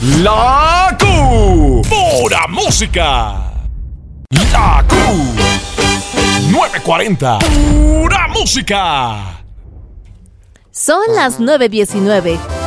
La Q. Pura música. La Q. 940. Pura música. Son las 9:19.